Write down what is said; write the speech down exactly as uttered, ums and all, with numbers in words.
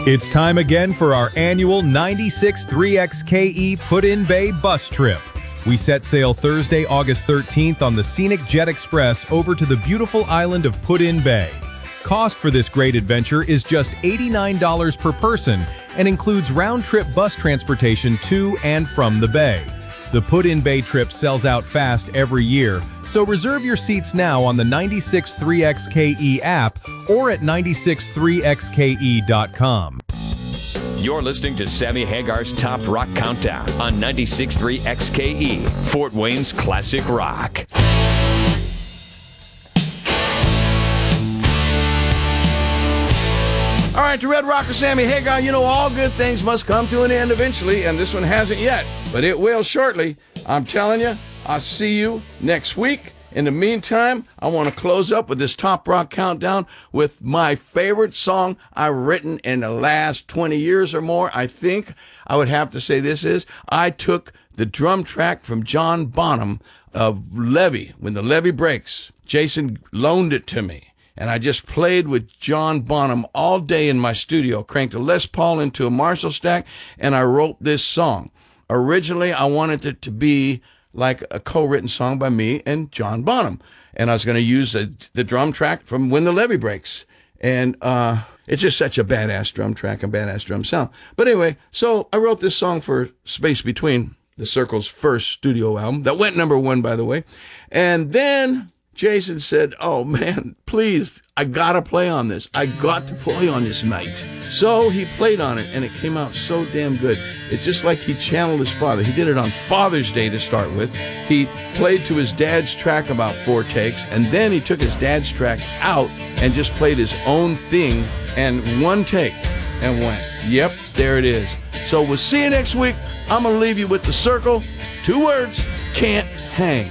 It's time again for our annual ninety-six point three X K E Put-in Bay bus trip. We set sail Thursday, August thirteenth on the scenic Jet Express over to the beautiful island of Put-in Bay. Cost for this great adventure is just eighty-nine dollars per person and includes round-trip bus transportation to and from the bay. The Put-in Bay trip sells out fast every year, so reserve your seats now on the ninety-six point three X K E app or at nine six three X K E dot com. You're listening to Sammy Hagar's Top Rock Countdown on ninety-six point three X K E, Fort Wayne's classic rock. All right, to Red Rocker Sammy Hagar, you know all good things must come to an end eventually, and this one hasn't yet, but it will shortly. I'm telling you, I'll see you next week. In the meantime, I want to close up with this Top Rock Countdown with my favorite song I've written in the last twenty years or more. I think I would have to say this is, I took the drum track from John Bonham of Levee, When the Levee Breaks. Jason loaned it to me. And I just played with John Bonham all day in my studio, cranked a Les Paul into a Marshall stack, and I wrote this song. Originally, I wanted it to be like a co-written song by me and John Bonham. And I was going to use the, the drum track from When the Levee Breaks. And uh, it's just such a badass drum track and badass drum sound. But anyway, so I wrote this song for Space Between, the Circle's first studio album. That went number one, by the way. And then Jason said, oh man, please, I gotta play on this. I got to play on this, mate. So he played on it, and it came out so damn good. It's just like he channeled his father. He did it on Father's Day to start with. He played to his dad's track about four takes, and then he took his dad's track out and just played his own thing and one take and went, yep, there it is. So we'll see you next week. I'm gonna leave you with The Circle. Two words, can't hang.